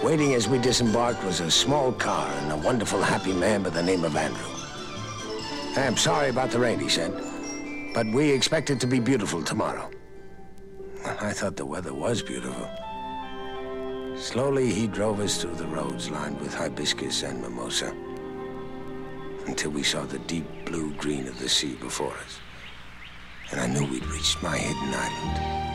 Waiting as we disembarked was a small car and a wonderful, happy man by the name of Andrew. I'm sorry about the rain, he said, but we expect it to be beautiful tomorrow. I thought the weather was beautiful. Slowly, he drove us through the roads lined with hibiscus and mimosa until we saw the deep blue green of the sea before us. And I knew we'd reached my hidden island.